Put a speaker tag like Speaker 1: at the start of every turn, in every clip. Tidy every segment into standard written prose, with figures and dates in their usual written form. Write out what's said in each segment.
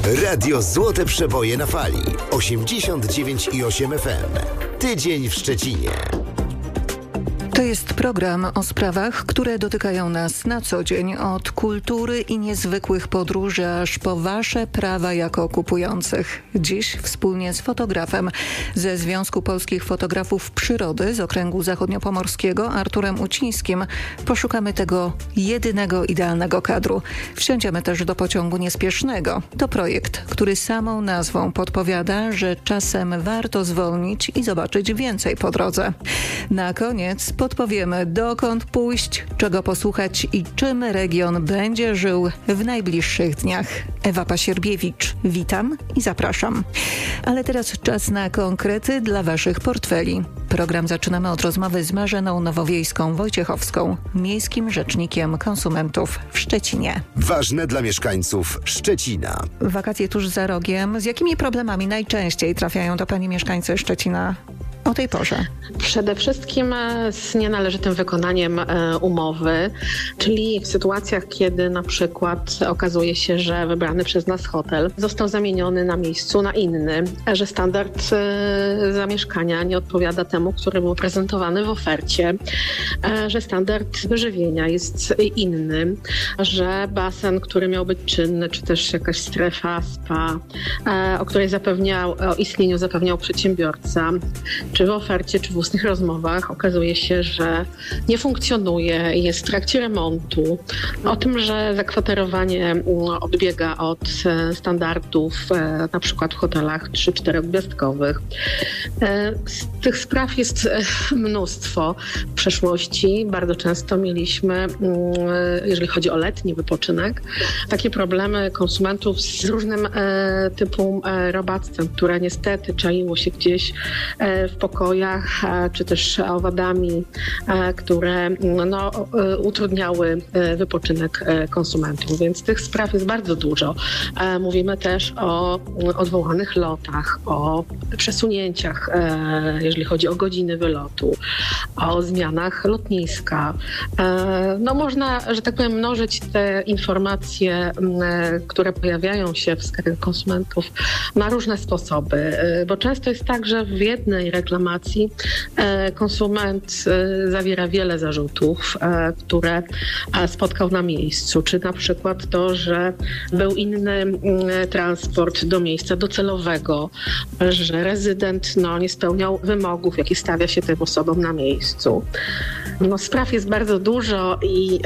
Speaker 1: Radio Złote Przeboje na fali. 89,8 FM. Tydzień w Szczecinie.
Speaker 2: To jest program o sprawach, które dotykają nas na co dzień, od kultury i niezwykłych podróży, aż po wasze prawa jako kupujących. Dziś wspólnie z fotografem ze Związku Polskich Fotografów Przyrody z Okręgu Zachodniopomorskiego, Arturem Ucińskim, poszukamy tego jedynego idealnego kadru. Wsiądziemy też do pociągu niespiesznego. To projekt, który samą nazwą podpowiada, że czasem warto zwolnić i zobaczyć więcej po drodze. Na koniec podpowiemy, dokąd pójść, czego posłuchać i czym region będzie żył w najbliższych dniach. Ewa Pasierbiewicz, witam i zapraszam. Ale teraz czas na konkrety dla waszych portfeli. Program zaczynamy od rozmowy z Marzeną Nowowiejską-Wojciechowską, miejskim rzecznikiem konsumentów w Szczecinie.
Speaker 1: Ważne dla mieszkańców Szczecina.
Speaker 2: Wakacje tuż za rogiem. Z jakimi problemami najczęściej trafiają do pani mieszkańcy Szczecina o tej porze?
Speaker 3: Przede wszystkim z nienależytym wykonaniem umowy, czyli w sytuacjach, kiedy na przykład okazuje się, że wybrany przez nas hotel został zamieniony na miejscu na inny, że standard zamieszkania nie odpowiada temu, który był prezentowany w ofercie, że standard wyżywienia jest inny, że basen, który miał być czynny, czy też jakaś strefa spa, o istnieniu zapewniał przedsiębiorca, czy w ofercie, czy w ustnych rozmowach okazuje się, że nie funkcjonuje, jest w trakcie remontu. O tym, że zakwaterowanie odbiega od standardów na przykład w hotelach 3-4 gwiazdkowych. Tych spraw jest mnóstwo. W przeszłości bardzo często mieliśmy, jeżeli chodzi o letni wypoczynek, takie problemy konsumentów z różnym typu robactwem, które niestety czaiło się gdzieś w pokojach, czy też owadami, które utrudniały wypoczynek konsumentów. Więc tych spraw jest bardzo dużo. Mówimy też o odwołanych lotach, o przesunięciach, jeżeli chodzi o godziny wylotu, o zmianach lotniska. Można, że tak powiem, mnożyć te informacje, które pojawiają się w skarbie konsumentów na różne sposoby, bo często jest tak, że w jednej reklamacji konsument zawiera wiele zarzutów, które spotkał na miejscu, czy na przykład to, że był inny transport do miejsca docelowego, że rezydent nie spełniał wymogów, jakie stawia się tym osobom na miejscu. Spraw jest bardzo dużo i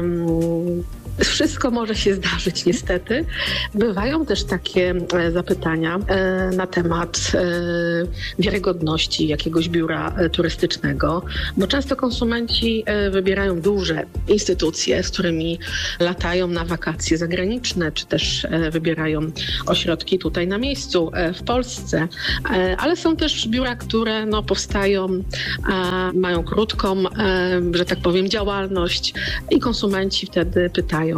Speaker 3: wszystko może się zdarzyć niestety. Bywają też takie zapytania na temat wiarygodności jakiegoś biura turystycznego, bo często konsumenci wybierają duże instytucje, z którymi latają na wakacje zagraniczne, czy też wybierają ośrodki tutaj na miejscu w Polsce, ale są też biura, które powstają, mają krótką, że tak powiem, działalność i konsumenci wtedy pytają,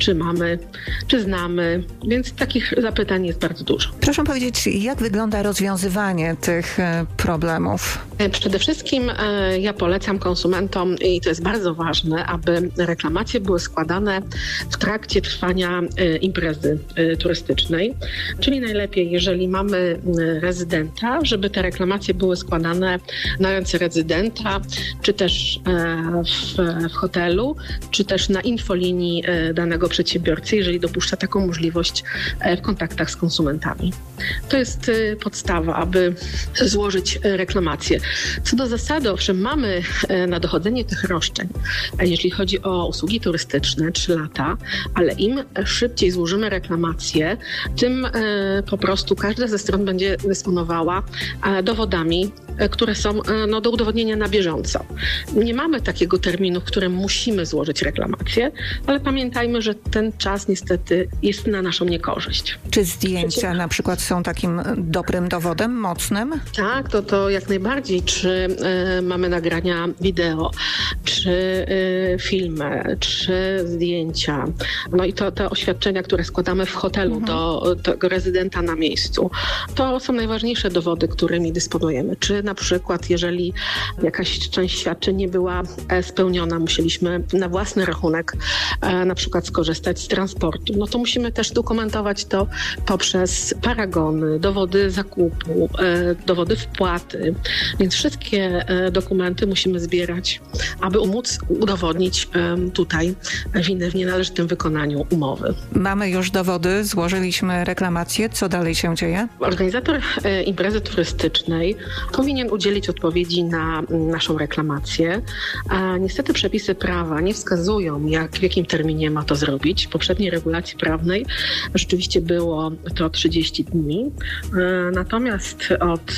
Speaker 3: czy znamy, więc takich zapytań jest bardzo dużo.
Speaker 2: Proszę powiedzieć, jak wygląda rozwiązywanie tych problemów?
Speaker 3: Przede wszystkim ja polecam konsumentom, i to jest bardzo ważne, aby reklamacje były składane w trakcie trwania imprezy turystycznej, czyli najlepiej, jeżeli mamy rezydenta, żeby te reklamacje były składane na ręce rezydenta, czy też w hotelu, czy też na infolinii danego przedsiębiorcy, jeżeli dopuszcza taką możliwość w kontaktach z konsumentami. To jest podstawa, aby złożyć reklamację. Co do zasady, owszem, mamy na dochodzenie tych roszczeń, jeżeli chodzi o usługi turystyczne, 3 lata, ale im szybciej złożymy reklamację, tym po prostu każda ze stron będzie dysponowała dowodami, które są do udowodnienia na bieżąco. Nie mamy takiego terminu, w którym musimy złożyć reklamację, ale pamiętajmy, że ten czas niestety jest na naszą niekorzyść.
Speaker 2: Czy zdjęcia na przykład są takim dobrym dowodem, mocnym?
Speaker 3: Tak, to jak najbardziej. Czy mamy nagrania wideo, czy filmy, czy zdjęcia. I te oświadczenia, które składamy w hotelu do tego rezydenta na miejscu. To są najważniejsze dowody, którymi dysponujemy. Czy na przykład, jeżeli jakaś część świadczeń nie była spełniona, musieliśmy na własny rachunek na przykład skorzystać z transportu, no to musimy też dokumentować to poprzez paragony, dowody zakupu, dowody wpłaty, więc wszystkie dokumenty musimy zbierać, aby móc udowodnić tutaj winę w nienależytym wykonaniu umowy.
Speaker 2: Mamy już dowody, złożyliśmy reklamację. Co dalej się dzieje?
Speaker 3: Organizator imprezy turystycznej powinien udzielić odpowiedzi na naszą reklamację, a niestety przepisy prawa nie wskazują, w jakim terminie ma to zrobić. W poprzedniej regulacji prawnej rzeczywiście było to 30 dni, natomiast od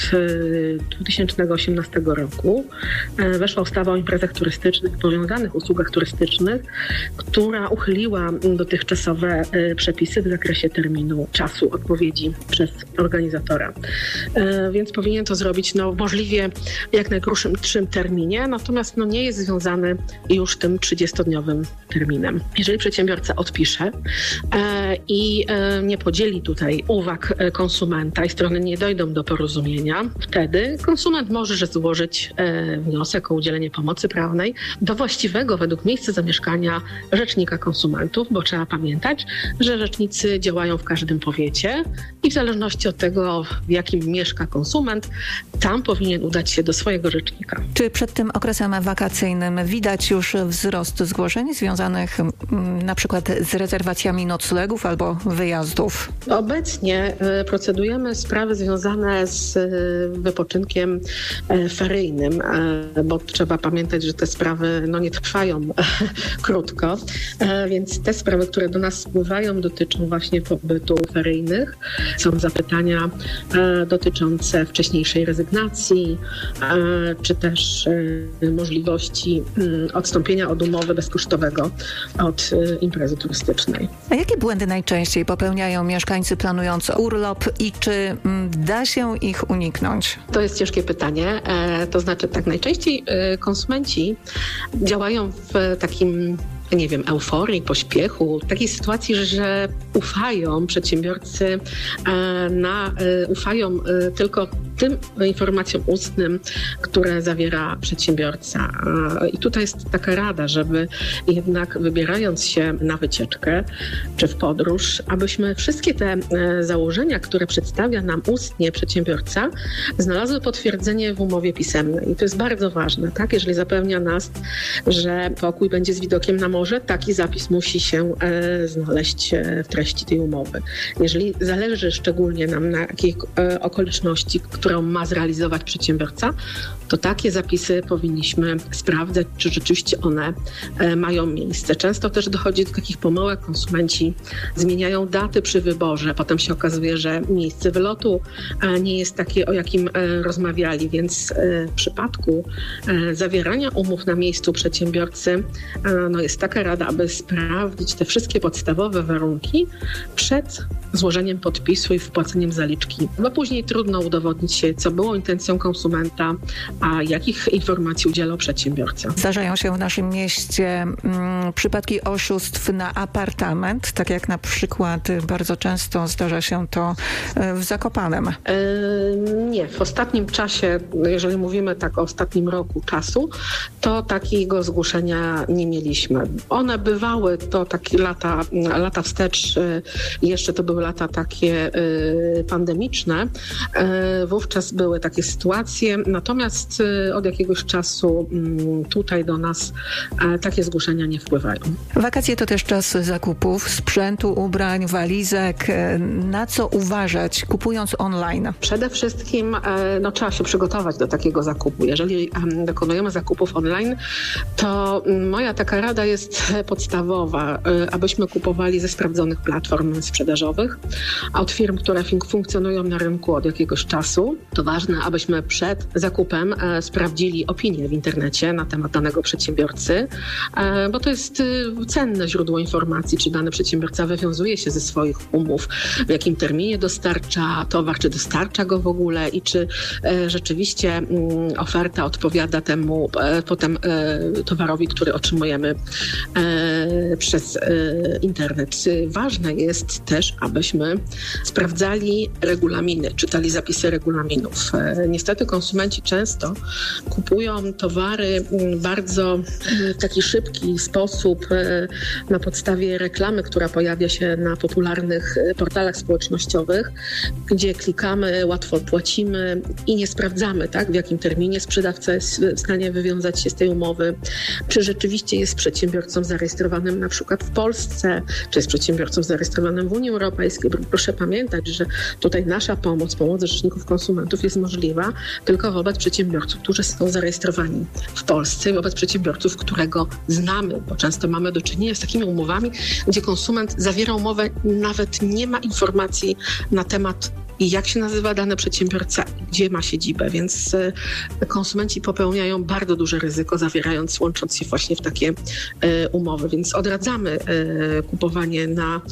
Speaker 3: 2018 roku weszła ustawa o imprezach turystycznych, powiązanych usługach turystycznych, która uchyliła dotychczasowe przepisy w zakresie terminu czasu odpowiedzi przez organizatora. Więc powinien to zrobić możliwie jak najkrótszym terminie, natomiast nie jest związany już tym 30-dniowym terminem. Jeżeli przedsiębiorca odpisze i nie podzieli tutaj uwag konsumenta i strony nie dojdą do porozumienia, wtedy konsument może złożyć wniosek o udzielenie pomocy prawnej do właściwego według miejsca zamieszkania rzecznika konsumentów, bo trzeba pamiętać, że rzecznicy działają w każdym powiecie i w zależności od tego, w jakim mieszka konsument, tam powinien udać się do swojego rzecznika.
Speaker 2: Czy przed tym okresem wakacyjnym widać już wzrost zgłoszeń związanych na przykład z rezerwacjami noclegów albo wyjazdów?
Speaker 3: Obecnie procedujemy sprawy związane z wypoczynkiem feryjnym, bo trzeba pamiętać, że te sprawy nie trwają krótko, więc te sprawy, które do nas spływają, dotyczą właśnie pobytu feryjnych. Są zapytania dotyczące wcześniejszej rezygnacji, czy też możliwości odstąpienia od umowy bezkosztowego od imprezy turystycznej.
Speaker 2: A jakie błędy najczęściej popełniają mieszkańcy planując urlop i czy da się ich uniknąć?
Speaker 3: To jest ciężkie pytanie. To znaczy tak, najczęściej konsumenci działają w takim euforii, pośpiechu, takiej sytuacji, że ufają przedsiębiorcy, ufają tylko tym informacjom ustnym, które zawiera przedsiębiorca. I tutaj jest taka rada, żeby jednak wybierając się na wycieczkę czy w podróż, abyśmy wszystkie te założenia, które przedstawia nam ustnie przedsiębiorca, znalazły potwierdzenie w umowie pisemnej. I to jest bardzo ważne, tak? Jeżeli zapewnia nas, że pokój będzie z widokiem na morze, taki zapis musi się znaleźć w treści tej umowy. Jeżeli zależy szczególnie nam na jakiej okoliczności, którą ma zrealizować przedsiębiorca, to takie zapisy powinniśmy sprawdzać, czy rzeczywiście one mają miejsce. Często też dochodzi do takich pomyłek. Konsumenci zmieniają daty przy wyborze. Potem się okazuje, że miejsce wylotu nie jest takie, o jakim rozmawiali, więc w przypadku zawierania umów na miejscu przedsiębiorcy jest taka rada, aby sprawdzić te wszystkie podstawowe warunki przed złożeniem podpisu i wpłaceniem zaliczki, bo później trudno udowodnić się, co było intencją konsumenta, a jakich informacji udzielał przedsiębiorca.
Speaker 2: Zdarzają się w naszym mieście przypadki oszustw na apartament, tak jak na przykład bardzo często zdarza się to w Zakopanem.
Speaker 3: Nie, w ostatnim czasie, jeżeli mówimy tak o ostatnim roku czasu, to takiego zgłoszenia nie mieliśmy. One bywały, to takie lata wstecz, jeszcze to były lata takie pandemiczne, wówczas były takie sytuacje, natomiast od jakiegoś czasu tutaj do nas takie zgłoszenia nie wpływają.
Speaker 2: Wakacje to też czas zakupów, sprzętu, ubrań, walizek. Na co uważać, kupując online?
Speaker 3: Przede wszystkim trzeba się przygotować do takiego zakupu. Jeżeli dokonujemy zakupów online, to moja taka rada jest podstawowa, abyśmy kupowali ze sprawdzonych platform sprzedażowych, a od firm, które funkcjonują na rynku od jakiegoś czasu. To ważne, abyśmy przed zakupem sprawdzili opinię w internecie na temat danego przedsiębiorcy, bo to jest cenne źródło informacji, czy dany przedsiębiorca wywiązuje się ze swoich umów, w jakim terminie dostarcza towar, czy dostarcza go w ogóle i czy rzeczywiście oferta odpowiada temu potem towarowi, który otrzymujemy przez internet. Ważne jest też, abyśmy sprawdzali regulaminy, czytali zapisy regulaminów regulaminów. Niestety konsumenci często kupują towary bardzo w taki szybki sposób na podstawie reklamy, która pojawia się na popularnych portalach społecznościowych, gdzie klikamy, łatwo płacimy i nie sprawdzamy, tak, w jakim terminie sprzedawca jest w stanie wywiązać się z tej umowy, czy rzeczywiście jest przedsiębiorcą zarejestrowanym na przykład w Polsce, czy jest przedsiębiorcą zarejestrowanym w Unii Europejskiej. Proszę pamiętać, że tutaj nasza pomoc rzeczników konsumentów jest możliwa tylko wobec przedsiębiorców, którzy są zarejestrowani w Polsce i wobec przedsiębiorców, którego znamy, bo często mamy do czynienia z takimi umowami, gdzie konsument zawiera umowę, nawet nie ma informacji na temat, jak się nazywa dany przedsiębiorca, gdzie ma siedzibę, więc konsumenci popełniają bardzo duże ryzyko, łącząc się właśnie w takie umowy, więc odradzamy kupowanie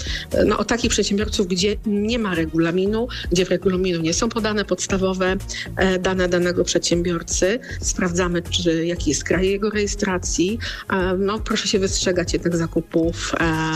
Speaker 3: od takich przedsiębiorców, gdzie nie ma regulaminu, gdzie w regulaminu nie są podane podstawowe dane danego przedsiębiorcy. Sprawdzamy, jaki jest kraj jego rejestracji. Proszę się wystrzegać jednak zakupów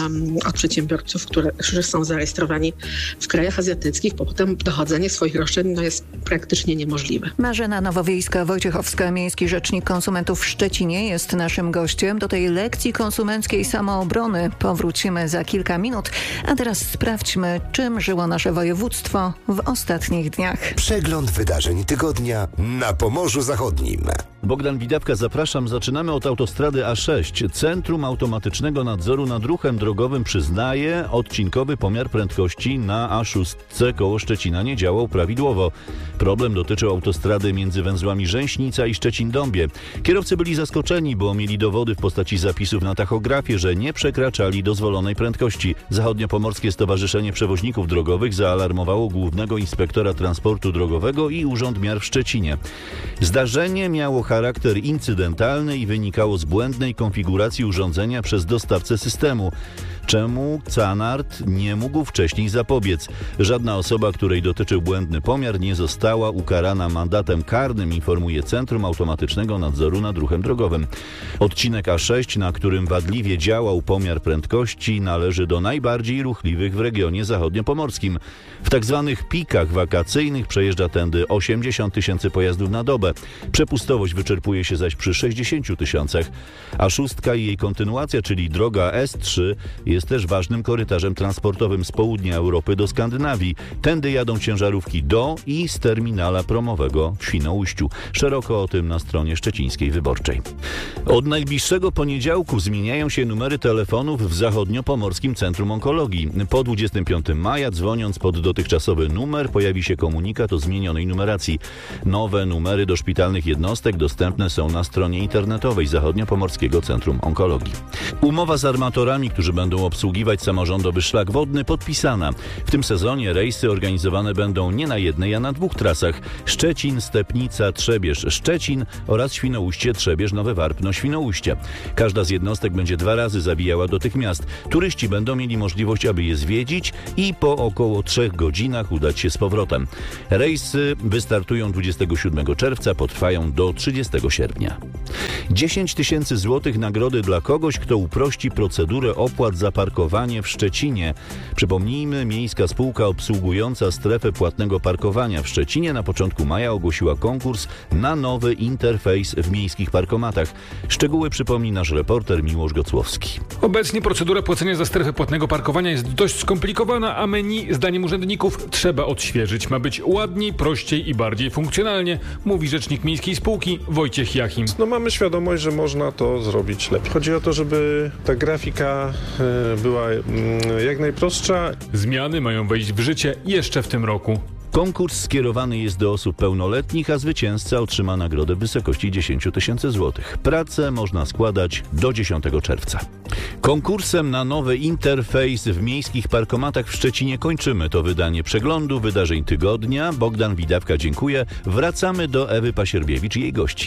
Speaker 3: od przedsiębiorców, którzy są zarejestrowani w krajach azjatyckich, bo potem dochodzenie swoich roszczeń jest praktycznie niemożliwe.
Speaker 2: Marzena Nowowiejska-Wojciechowska, miejski rzecznik konsumentów w Szczecinie, jest naszym gościem. Do tej lekcji konsumenckiej samoobrony powrócimy za kilka minut, a teraz sprawdźmy, czym żyło nasze województwo w ostatnich dniach.
Speaker 1: Przegląd wydarzeń tygodnia na Pomorzu Zachodnim.
Speaker 4: Bogdan Widawka, zapraszam. Zaczynamy od autostrady A6. Centrum Automatycznego Nadzoru nad Ruchem Drogowym przyznaje, odcinkowy pomiar prędkości na A6 koło Szczecina nie działał prawidłowo. Problem dotyczył autostrady między węzłami Rzęśnica i Szczecin-Dąbie. Kierowcy byli zaskoczeni, bo mieli dowody w postaci zapisów na tachografie, że nie przekraczali dozwolonej prędkości. Zachodniopomorskie Stowarzyszenie Przewoźników Drogowych zaalarmowało Głównego Inspektora Transportu Drogowego i Urząd Miar w Szczecinie. Zdarzenie miało charakter incydentalny i wynikało z błędnej konfiguracji urządzenia przez dostawcę systemu, czemu CANART nie mógł wcześniej zapobiec. Żadna osoba, której dotyczył błędny pomiar, nie została ukarana mandatem karnym, informuje Centrum Automatycznego Nadzoru nad Ruchem Drogowym. Odcinek A6, na którym wadliwie działał pomiar prędkości, należy do najbardziej ruchliwych w regionie zachodniopomorskim. W tzw. pikach wakacyjnych przejeżdża tędy 80 tysięcy pojazdów na dobę. Przepustowość wyczerpuje się zaś przy 60 tysiącach. A6 i jej kontynuacja, czyli droga S3, jest też ważnym korytarzem transportowym z południa Europy do Skandynawii. Tędy jadą ciężarówki do i z terminala promowego w Świnoujściu. Szeroko o tym na stronie szczecińskiej Wyborczej. Od najbliższego poniedziałku zmieniają się numery telefonów w Zachodniopomorskim Centrum Onkologii. Po 25 maja, dzwoniąc pod dotychczasowy numer, pojawi się komunikat o zmienionej numeracji. Nowe numery do szpitalnych jednostek dostępne są na stronie internetowej Zachodniopomorskiego Centrum Onkologii. Umowa z armatorami, którzy będą obsługiwać samorządowy szlak wodny, podpisana. W tym sezonie rejsy organizowane będą nie na jednej, a na dwóch trasach: Szczecin, Stepnica, Trzebież, Szczecin oraz Świnoujście, Trzebież, Nowe Warpno, Świnoujście. Każda z jednostek będzie 2 razy zawijała do tych miast. Turyści będą mieli możliwość, aby je zwiedzić i po około 3 godzinach udać się z powrotem. Rejsy wystartują 27 czerwca, potrwają do 30 sierpnia. 10 tysięcy złotych nagrody dla kogoś, kto uprości procedurę opłat za parkowanie w Szczecinie. Przypomnijmy, miejska spółka obsługująca strefę płatnego parkowania w Szczecinie na początku maja ogłosiła konkurs na nowy interfejs w miejskich parkomatach. Szczegóły przypomni nasz reporter Miłosz Gocłowski.
Speaker 5: Obecnie procedura płacenia za strefę płatnego parkowania jest dość skomplikowana, a menu, zdaniem urzędników, trzeba odświeżyć. Ma być ładniej, prościej i bardziej funkcjonalnie, mówi rzecznik miejskiej spółki Wojciech Jachim.
Speaker 6: Mamy świadomość, że można to zrobić lepiej. Chodzi o to, żeby ta grafika była jak najprostsza.
Speaker 5: Zmiany mają wejść w życie jeszcze w tym roku.
Speaker 4: Konkurs skierowany jest do osób pełnoletnich, a zwycięzca otrzyma nagrodę w wysokości 10 tysięcy złotych. Pracę można składać do 10 czerwca. Konkursem na nowy interfejs w miejskich parkomatach w Szczecinie kończymy to wydanie przeglądu wydarzeń tygodnia. Bogdan Widawka, dziękuję. Wracamy do Ewy Pasierbiewicz i jej gości.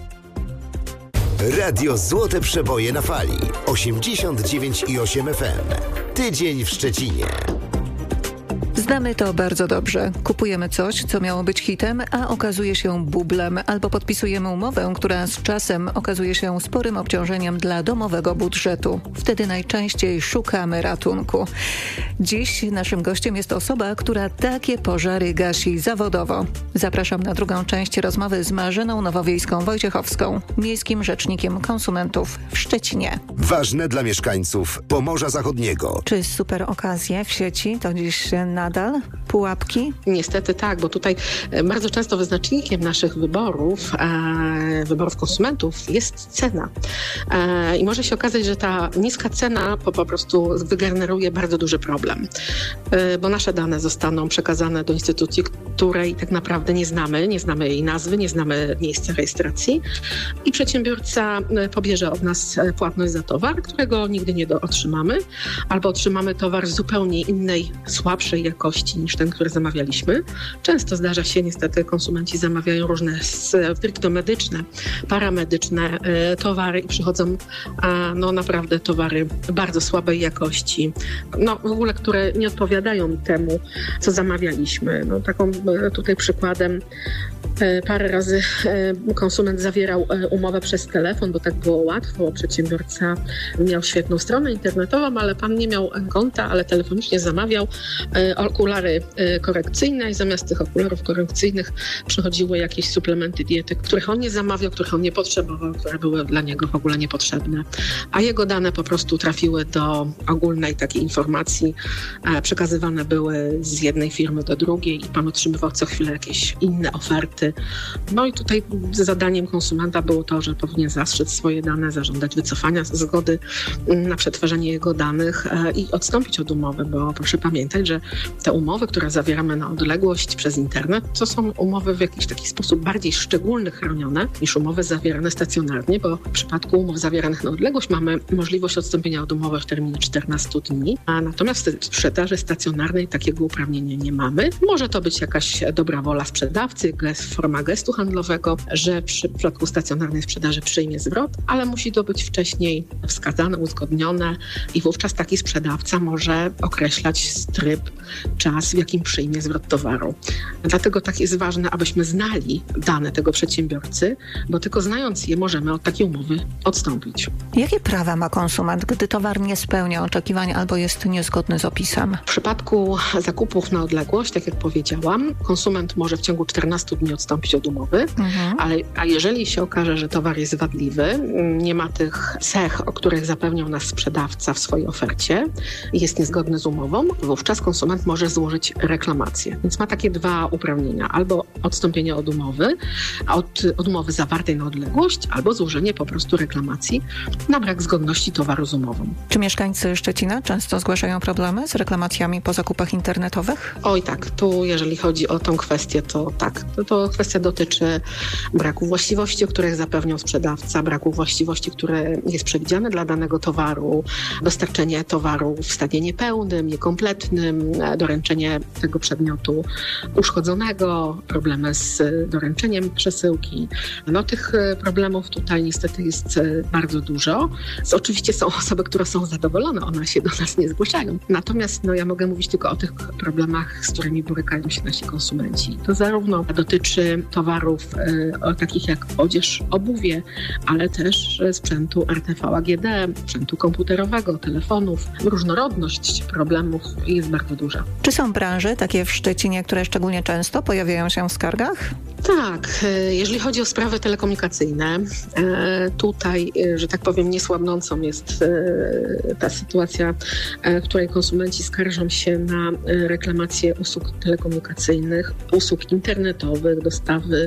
Speaker 1: Radio Złote Przeboje na fali 89,8 FM. Tydzień w Szczecinie.
Speaker 2: Znamy to bardzo dobrze. Kupujemy coś, co miało być hitem, a okazuje się bublem, albo podpisujemy umowę, która z czasem okazuje się sporym obciążeniem dla domowego budżetu. Wtedy najczęściej szukamy ratunku. Dziś naszym gościem jest osoba, która takie pożary gasi zawodowo. Zapraszam na drugą część rozmowy z Marzeną Nowowiejską-Wojciechowską, miejskim rzecznikiem konsumentów w Szczecinie.
Speaker 1: Ważne dla mieszkańców Pomorza Zachodniego.
Speaker 2: Czy super okazje w sieci to dziś nadal pułapki?
Speaker 3: Niestety tak, bo tutaj bardzo często wyznacznikiem naszych wyborów konsumentów jest cena. I może się okazać, że ta niska cena po prostu wygeneruje bardzo duży problem, bo nasze dane zostaną przekazane do instytucji, której tak naprawdę nie znamy jej nazwy, nie znamy miejsca rejestracji i przedsiębiorca pobierze od nas płatność za towar, którego nigdy nie otrzymamy, albo otrzymamy towar zupełnie innej, słabszej jakości niż ten, który zamawialiśmy. Często zdarza się, niestety konsumenci zamawiają różne stricte medyczne, paramedyczne towary i przychodzą naprawdę towary bardzo słabej jakości, w ogóle, które nie odpowiadają temu, co zamawialiśmy. Taką tutaj przykładem parę razy konsument zawierał umowę przez telefon, bo tak było łatwo. Przedsiębiorca miał świetną stronę internetową, ale pan nie miał konta, ale telefonicznie zamawiał okulary korekcyjne i zamiast tych okularów korekcyjnych przychodziły jakieś suplementy diety, których on nie zamawiał, których on nie potrzebował, które były dla niego w ogóle niepotrzebne. A jego dane po prostu trafiły do ogólnej takiej informacji, przekazywane były z jednej firmy do drugiej i pan otrzymywał co chwilę jakieś inne oferty. I tutaj zadaniem konsumenta było to, że powinien zastrzec swoje dane, zażądać wycofania zgody na przetwarzanie jego danych i odstąpić od umowy, bo proszę pamiętać, że te umowy, które zawieramy na odległość przez internet, to są umowy w jakiś taki sposób bardziej szczególny, chronione niż umowy zawierane stacjonarnie, bo w przypadku umów zawieranych na odległość mamy możliwość odstąpienia od umowy w terminie 14 dni, a natomiast w sprzedaży stacjonarnej takiego uprawnienia nie mamy. Może to być jakaś dobra wola sprzedawcy, forma gestu handlowego, że w przypadku stacjonarnej sprzedaży przyjmie zwrot, ale musi to być wcześniej wskazane, uzgodnione i wówczas taki sprzedawca może określać tryb, czas, w jakim przyjmie zwrot towaru. Dlatego tak jest ważne, abyśmy znali dane tego przedsiębiorcy, bo tylko znając je możemy od takiej umowy odstąpić.
Speaker 2: Jakie prawa ma konsument, gdy towar nie spełnia oczekiwań albo jest niezgodny z opisem?
Speaker 3: W przypadku zakupów na odległość, tak jak powiedziałam, konsument może w ciągu 14 dni odstąpić od umowy, a jeżeli się okaże, że towar jest wadliwy, nie ma tych cech, o których zapewniał nas sprzedawca w swojej ofercie, jest niezgodny z umową, wówczas konsument może złożyć reklamację. Więc ma takie dwa uprawnienia. Albo odstąpienie od umowy, od umowy zawartej na odległość, albo złożenie po prostu reklamacji na brak zgodności towaru z umową.
Speaker 2: Czy mieszkańcy Szczecina często zgłaszają problemy z reklamacjami po zakupach internetowych?
Speaker 3: Oj tak, tu jeżeli chodzi o tą kwestię, to tak. To kwestia dotyczy braku właściwości, o których zapewniał sprzedawca, braku właściwości, które jest przewidziane dla danego towaru, dostarczenie towaru w stanie niepełnym, niekompletnym, doręczenie tego przedmiotu uszkodzonego, problemy z doręczeniem przesyłki. Tych problemów tutaj niestety jest bardzo dużo. Oczywiście są osoby, które są zadowolone, one się do nas nie zgłaszają. Natomiast ja mogę mówić tylko o tych problemach, z którymi borykają się nasi konsumenci. To zarówno dotyczy towarów takich jak odzież, obuwie, ale też sprzętu RTV AGD, sprzętu komputerowego, telefonów. Różnorodność problemów jest bardzo duża.
Speaker 2: Czy są branże takie w Szczecinie, które szczególnie często pojawiają się w skargach?
Speaker 3: Tak, jeżeli chodzi o sprawy telekomunikacyjne, tutaj, że tak powiem, niesłabnącą jest ta sytuacja, w której konsumenci skarżą się na reklamację usług telekomunikacyjnych, usług internetowych, dostawy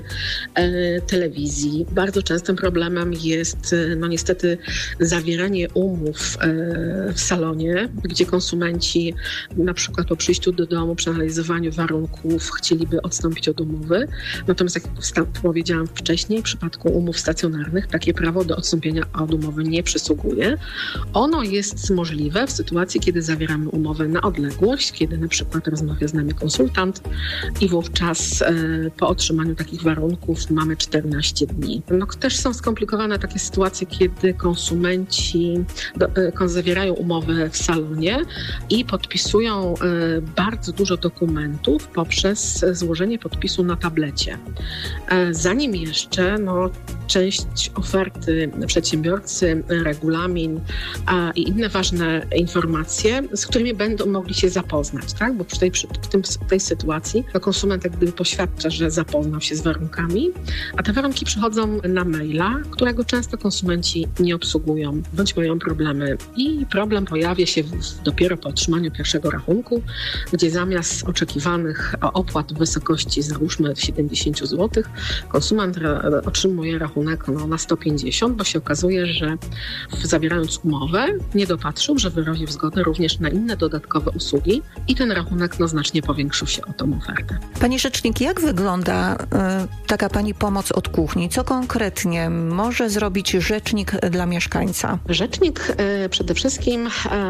Speaker 3: telewizji. Bardzo częstym problemem jest niestety zawieranie umów w salonie, gdzie konsumenci na przykład po przyjściu do domu, przeanalizowaniu warunków chcieliby odstąpić od umowy. Natomiast jak powiedziałam wcześniej, w przypadku umów stacjonarnych takie prawo do odstąpienia od umowy nie przysługuje. Ono jest możliwe w sytuacji, kiedy zawieramy umowę na odległość, kiedy na przykład rozmawia z nami konsultant i wówczas po otrzymaniu otrzymaniu takich warunków mamy 14 dni. Też są skomplikowane takie sytuacje, kiedy konsumenci zawierają umowę w salonie i podpisują bardzo dużo dokumentów poprzez złożenie podpisu na tablecie. Zanim jeszcze część oferty przedsiębiorcy, regulamin i inne ważne informacje, z którymi będą mogli się zapoznać, tak? Bo w tej sytuacji konsument jak gdyby poświadcza, że zapoznał się z warunkami, a te warunki przychodzą na maila, którego często konsumenci nie obsługują, bądź mają problemy. I problem pojawia się dopiero po otrzymaniu pierwszego rachunku, gdzie zamiast oczekiwanych opłat w wysokości załóżmy 70 zł, konsument otrzymuje rachunek na 150, bo się okazuje, że zawierając umowę nie dopatrzył, że wyraził zgodę również na inne dodatkowe usługi i ten rachunek znacznie powiększył się o tą ofertę.
Speaker 2: Pani rzecznik, jak wygląda taka pani pomoc od kuchni? Co konkretnie może zrobić rzecznik dla mieszkańca?
Speaker 3: Rzecznik przede wszystkim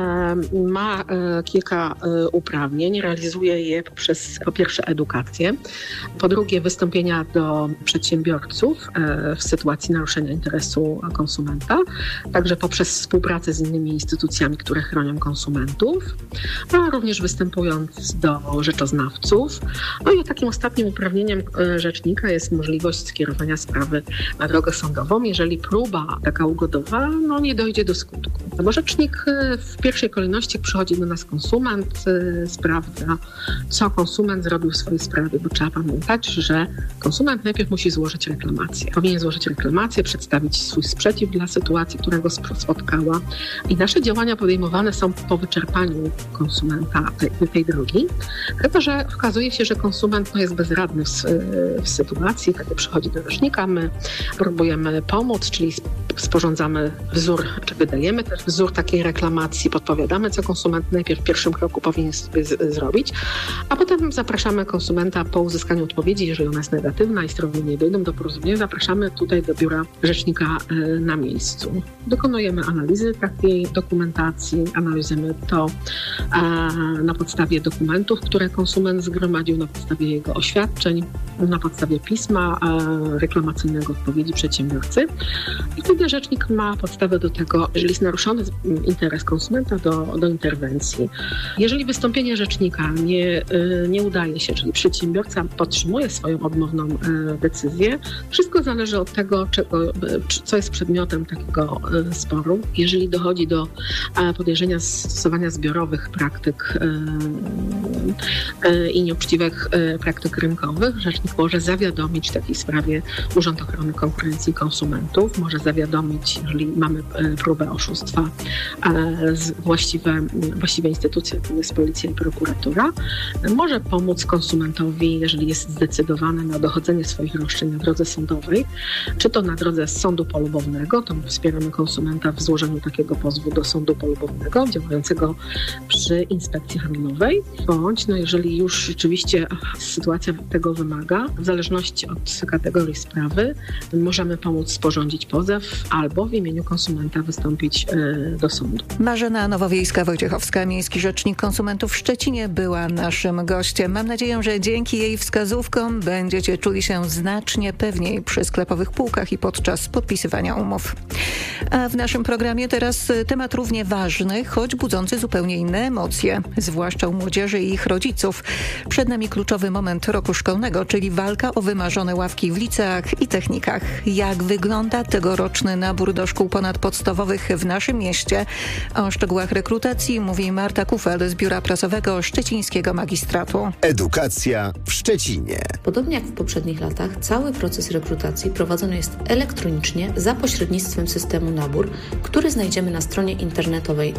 Speaker 3: ma kilka uprawnień. Realizuje je poprzez po pierwsze edukację, po drugie wystąpienia do przedsiębiorców w sytuacji naruszenia interesu konsumenta, także poprzez współpracę z innymi instytucjami, które chronią konsumentów, a również występując do rzeczoznawców. I takim ostatnim uprawnieniem rzecznika jest możliwość skierowania sprawy na drogę sądową, jeżeli próba taka ugodowa nie dojdzie do skutku. Bo rzecznik w pierwszej kolejności przychodzi do nas konsument, sprawdza, co konsument zrobił w swojej sprawie, bo trzeba pamiętać, że konsument najpierw musi złożyć reklamację. Powinien złożyć reklamację, przedstawić swój sprzeciw dla sytuacji, która go spotkała. I nasze działania podejmowane są po wyczerpaniu konsumenta tej drogi. Chyba że okazuje się, że konsument jest bezradny w sytuacji, kiedy przychodzi do rzecznika, my próbujemy pomóc, czyli sporządzamy wzór, czy wydajemy też wzór takiej reklamacji, podpowiadamy, co konsument najpierw w pierwszym kroku powinien sobie zrobić, a potem zapraszamy konsumenta po uzyskaniu odpowiedzi, jeżeli ona jest negatywna i strony nie dojdą do porozumienia, zapraszamy tutaj do biura rzecznika na miejscu. Dokonujemy analizy takiej dokumentacji, analizujemy to na podstawie dokumentów, które konsument zgromadził, na podstawie jego oświadczeń, na podstawie pisma reklamacyjnego odpowiedzi przedsiębiorcy. I wtedy rzecznik ma podstawę do tego, jeżeli jest naruszony interes konsumenta, do interwencji. Jeżeli wystąpienie rzecznika nie udaje się, czyli przedsiębiorca podtrzymuje swoją odmowną decyzję, wszystko zależy od tego, co jest przedmiotem takiego sporu. Jeżeli dochodzi do podejrzenia stosowania zbiorowych praktyk i nieuczciwych praktyk rynkowych, rzecznik może zawiadomić w takiej sprawie Urząd Ochrony Konkurencji i Konsumentów, może zawiadomić, jeżeli mamy próbę oszustwa, właściwe instytucje, to jest policja i prokuratura, może pomóc konsumentowi, jeżeli jest zdecydowany na dochodzenie swoich roszczeń na drodze sądowej, czy to na drodze sądu polubownego, to wspieramy konsumenta w złożeniu takiego pozwu do sądu polubownego działającego przy inspekcji handlowej, bądź jeżeli już rzeczywiście sytuacja tego wymaga, w zależności od kategorii sprawy, możemy pomóc sporządzić pozew albo w imieniu konsumenta wystąpić do sądu.
Speaker 2: Marzena Nowowiejska-Wojciechowska, miejski rzecznik konsumentów w Szczecinie, była naszym gościem. Mam nadzieję, że dzięki jej wskazówkom będziecie czuli się znacznie pewniej przy sklepowych półkach i podczas podpisywania umów. A w naszym programie teraz temat równie ważny, choć budzący zupełnie inne emocje, zwłaszcza u młodzieży i ich rodziców. Przed nami kluczowy moment roku szkolnego, czyli walka o wymarzone ławki w liceach i technikach. Jak wygląda tegoroczny nabór do szkół ponadpodstawowych w naszym mieście? O szczegółach rekrutacji mówi Marta Kufel z Biura Prasowego Szczecińskiego Magistratu.
Speaker 1: Edukacja w Szczecinie.
Speaker 7: Podobnie jak w poprzednich latach, cały proces rekrutacji prowadzony jest elektronicznie za pośrednictwem systemu Nabór, który znajdziemy na stronie internetowej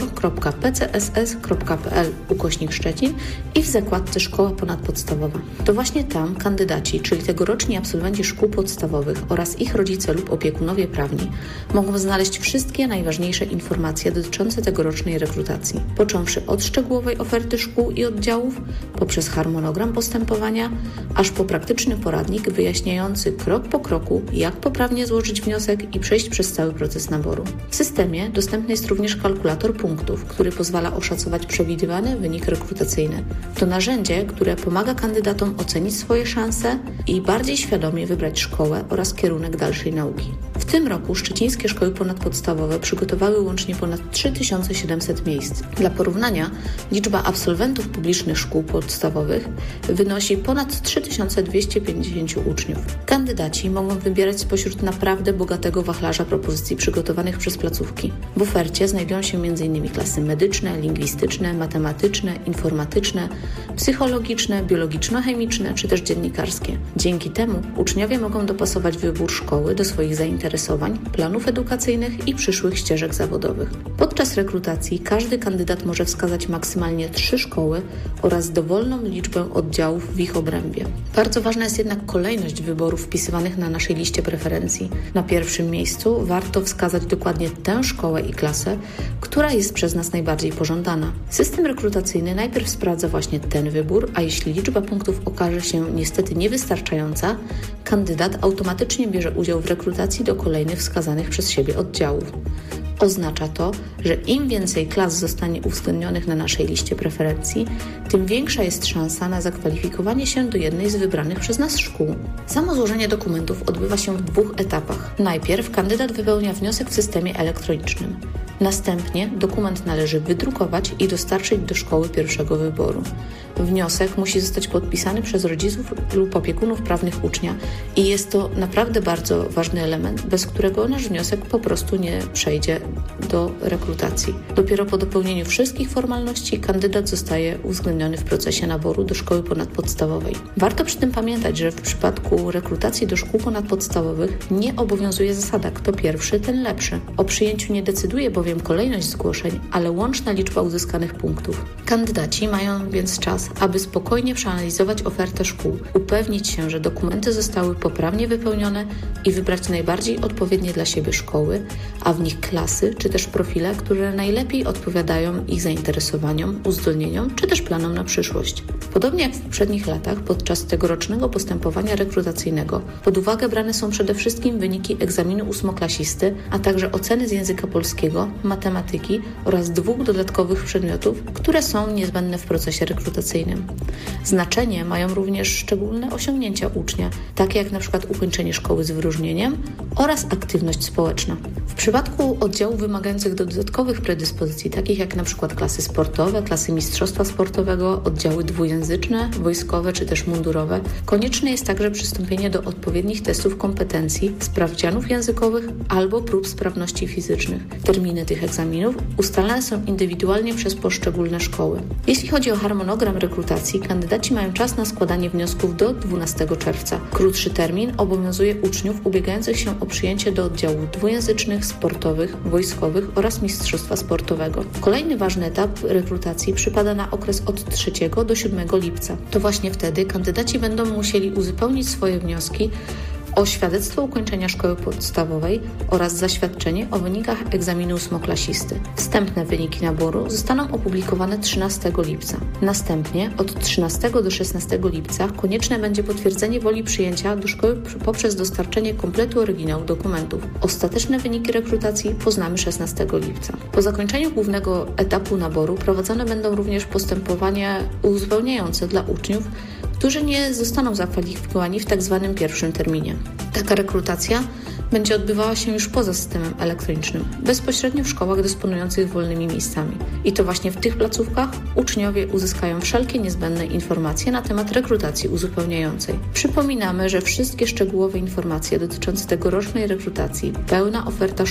Speaker 7: nabor.pcss.pl/Szczecin i w zakładce Szkoła Ponadpodstawowa. To właśnie tam kandydaci, czyli tegoroczni absolwenci szkół podstawowych oraz ich rodzice lub opiekunowie prawni mogą znaleźć wszystkie najważniejsze informacje dotyczące tegorocznej rekrutacji, począwszy od szczegółowej oferty szkół i oddziałów, poprzez harmonogram postępowania, aż po praktyczny poradnik wyjaśniający krok po kroku, jak poprawnie złożyć wniosek i przejść przez cały proces naboru. W systemie dostępny jest również kalkulator punktów, który pozwala oszacować przewidywany wynik rekrutacyjny rekrutacyjny. To narzędzie, które pomaga kandydatom ocenić swoje szanse i bardziej świadomie wybrać szkołę oraz kierunek dalszej nauki. W tym roku szczecińskie szkoły ponadpodstawowe przygotowały łącznie ponad 3700 miejsc. Dla porównania liczba absolwentów publicznych szkół podstawowych wynosi ponad 3250 uczniów. Kandydaci mogą wybierać spośród naprawdę bogatego wachlarza propozycji przygotowanych przez placówki. W ofercie znajdują się m.in. klasy medyczne, lingwistyczne, matematyczne, informatyczne, psychologiczne, biologiczno-chemiczne czy też dziennikarskie. Dzięki temu uczniowie mogą dopasować wybór szkoły do swoich zainteresowań, planów edukacyjnych i przyszłych ścieżek zawodowych. Podczas rekrutacji każdy kandydat może wskazać maksymalnie 3 szkoły oraz dowolną liczbę oddziałów w ich obrębie. Bardzo ważna jest jednak kolejność wyborów wpisywanych na naszej liście preferencji. Na pierwszym miejscu warto wskazać dokładnie tę szkołę i klasę, która jest przez nas najbardziej pożądana. System rekrutacyjny najpierw sprawdza właśnie ten wybór, a jeśli liczba punktów okaże się niestety niewystarczająca, kandydat automatycznie bierze udział w rekrutacji do kolejnych wskazanych przez siebie oddziałów. Oznacza to, że im więcej klas zostanie uwzględnionych na naszej liście preferencji, tym większa jest szansa na zakwalifikowanie się do jednej z wybranych przez nas szkół. Samo złożenie dokumentów odbywa się w 2 etapach. Najpierw kandydat wypełnia wniosek w systemie elektronicznym. Następnie dokument należy wydrukować i dostarczyć do szkoły pierwszego wyboru. Wniosek musi zostać podpisany przez rodziców lub opiekunów prawnych ucznia i jest to naprawdę bardzo ważny element, bez którego nasz wniosek po prostu nie przejdzie do rekrutacji. Dopiero po dopełnieniu wszystkich formalności kandydat zostaje uwzględniony w procesie naboru do szkoły ponadpodstawowej. Warto przy tym pamiętać, że w przypadku rekrutacji do szkół ponadpodstawowych nie obowiązuje zasada kto pierwszy, ten lepszy. O przyjęciu nie decyduje bowiem kolejność zgłoszeń, ale łączna liczba uzyskanych punktów. Kandydaci mają więc czas, aby spokojnie przeanalizować ofertę szkół, upewnić się, że dokumenty zostały poprawnie wypełnione i wybrać najbardziej odpowiednie dla siebie szkoły, a w nich klasy czy też profile, które najlepiej odpowiadają ich zainteresowaniom, uzdolnieniom czy też planom na przyszłość. Podobnie jak w poprzednich latach, podczas tegorocznego postępowania rekrutacyjnego pod uwagę brane są przede wszystkim wyniki egzaminu 8-klasisty, a także oceny z języka polskiego, matematyki oraz 2 dodatkowych przedmiotów, które są niezbędne w procesie rekrutacyjnym. Znaczenie mają również szczególne osiągnięcia ucznia, takie jak np. ukończenie szkoły z wyróżnieniem oraz aktywność społeczna. W przypadku oddziałów wymagających dodatkowych predyspozycji, takich jak np. klasy sportowe, klasy mistrzostwa sportowego, oddziały dwujęzyczne, wojskowe czy też mundurowe, konieczne jest także przystąpienie do odpowiednich testów kompetencji, sprawdzianów językowych albo prób sprawności fizycznych. Terminy tych egzaminów ustalane są indywidualnie przez poszczególne szkoły. Jeśli chodzi o harmonogram rekrutacji, kandydaci mają czas na składanie wniosków do 12 czerwca. Krótszy termin obowiązuje uczniów ubiegających się o przyjęcie do oddziałów dwujęzycznych, sportowych, wojskowych oraz mistrzostwa sportowego. Kolejny ważny etap rekrutacji przypada na okres od 3 do 7 lipca. To właśnie wtedy kandydaci będą musieli uzupełnić swoje wnioski o świadectwo ukończenia szkoły podstawowej oraz zaświadczenie o wynikach egzaminu 8-klasisty. Wstępne wyniki naboru zostaną opublikowane 13 lipca. Następnie od 13 do 16 lipca konieczne będzie potwierdzenie woli przyjęcia do szkoły poprzez dostarczenie kompletu oryginału dokumentów. Ostateczne wyniki rekrutacji poznamy 16 lipca. Po zakończeniu głównego etapu naboru prowadzone będą również postępowania uzupełniające dla uczniów, którzy nie zostaną zakwalifikowani w tzw. pierwszym terminie. Taka rekrutacja będzie odbywała się już poza systemem elektronicznym, bezpośrednio w szkołach dysponujących wolnymi miejscami. I to właśnie w tych placówkach uczniowie uzyskają wszelkie niezbędne informacje na temat rekrutacji uzupełniającej. Przypominamy, że wszystkie szczegółowe informacje dotyczące tegorocznej rekrutacji, pełna oferta